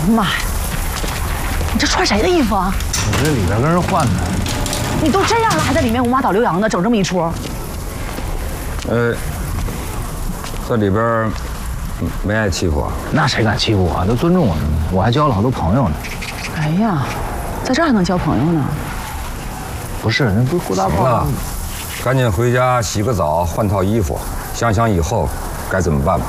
妈呀！你这穿谁的衣服啊？ 我这里边跟人换的。 你都这样了，还在里面五马倒六羊的整这么一出？ 这里边没挨欺负啊？ 那谁敢欺负我？都尊重我呢，我还交了好多朋友呢。 哎呀，在这儿还能交朋友呢？ 不是，那不是郭大炮了，赶紧回家洗个澡，换套衣服，想想以后该怎么办吧。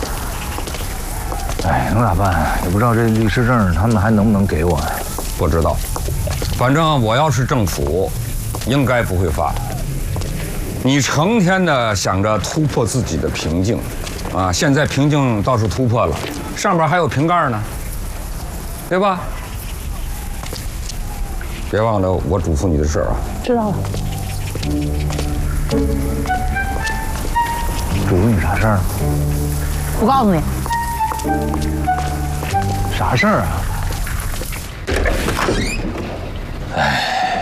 哎，能咋办？也不知道这律师证他们还能不能给我呀？ 不知道，反正我要是政府，应该不会发。你成天的想着突破自己的瓶颈，啊，现在瓶颈倒是突破了，上边还有瓶盖呢，对吧？别忘了我嘱咐你的事儿啊。 知道了。 嘱咐你啥事儿？ 不告诉你。 啥事儿啊？哎，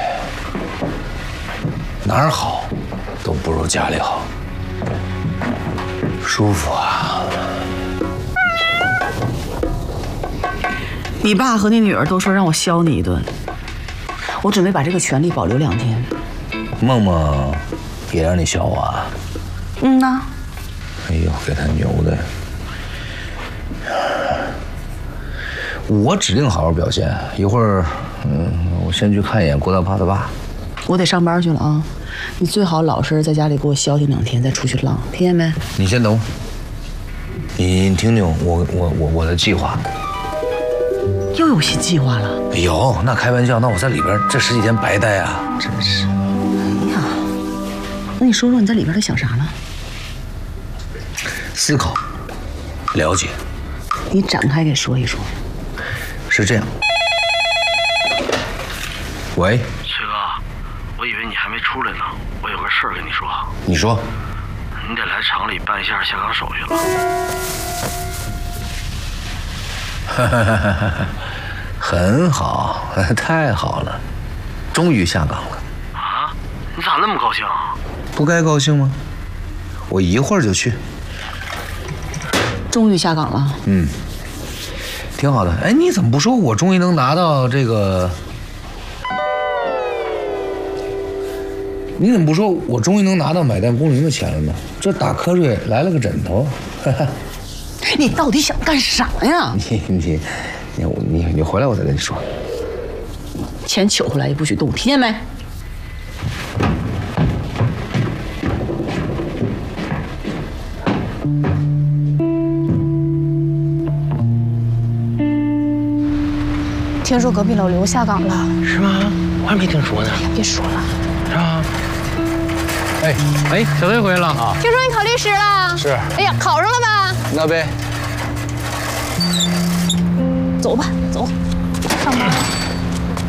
哪儿好都不如家里好，舒服啊。 你爸和你女儿都说让我削你一顿，我准备把这个权利保留2天。 梦梦也让你削我啊？ 嗯呐。 哎呦，给他牛的！我指定好好表现。一会儿，我先去看一眼郭大炮他爸。 我得上班去了啊！你最好老实在家里给我消停2天，再出去浪，听见没？ 你先等，你听听我的计划。 又有新计划了？ 有，那开玩笑，那我在里边这10几天白待啊，真是。 哎呀，那你说说你在里边都想啥呢？ 思考，了解。 你展开给说一说。 是这样。喂， 崔哥，我以为你还没出来呢，我有个事儿跟你说。 你说。 你得来厂里办一下下岗手续了。 很好，太好了，终于下岗了。 啊？你咋那么高兴啊？ 不该高兴吗？我一会儿就去。 终于下岗了。 挺好的。哎，你怎么不说我终于能拿到这个？你怎么不说我终于能拿到买断工龄的钱了呢？这打瞌睡来了个枕头。 你到底想干啥呀？ 你回来我再跟你说。 钱取回来也不许动，听见没？ 听说隔壁老刘下岗了， 是吗？我还没听说呢。 哎呀，别说了。 是吧？ 哎，小崔回来了啊！ 听说你考律师了？ 是。 哎呀，考上了吧？ 那呗。 走吧，走，上班。